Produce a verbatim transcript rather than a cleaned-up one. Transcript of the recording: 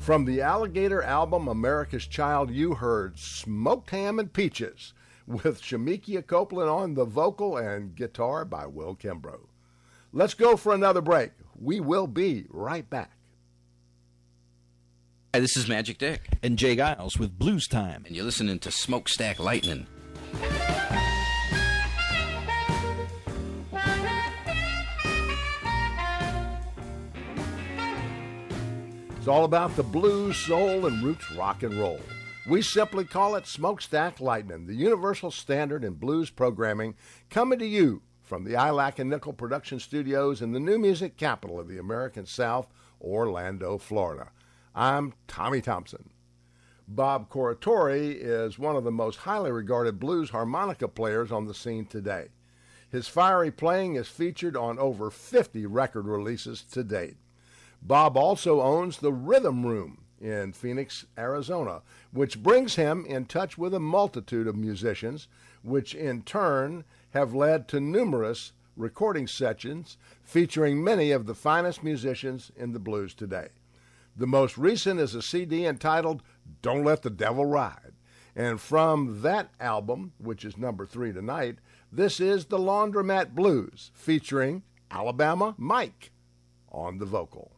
From the Alligator album America's Child, you heard Smoked Ham and Peaches with Shemekia Copeland on the vocal and guitar by Will Kimbrough. Let's go for another break. We will be right back. Hi, this is Magic Dick. And Jay Giles with Blues Time. And you're listening to Smokestack Lightning. It's all about the blues, soul, and roots rock and roll. We simply call it Smokestack Lightning, the universal standard in blues programming, coming to you from the I L A C and Nickel Production Studios in the new music capital of the American South, Orlando, Florida. I'm Tommy Thompson. Bob Corritore is one of the most highly regarded blues harmonica players on the scene today. His fiery playing is featured on over fifty record releases to date. Bob also owns the Rhythm Room in Phoenix, Arizona, which brings him in touch with a multitude of musicians, which in turn have led to numerous recording sessions featuring many of the finest musicians in the blues today. The most recent is a C D entitled Don't Let the Devil Ride. And from that album, which is number three tonight, this is the Laundromat Blues featuring Alabama Mike on the vocal.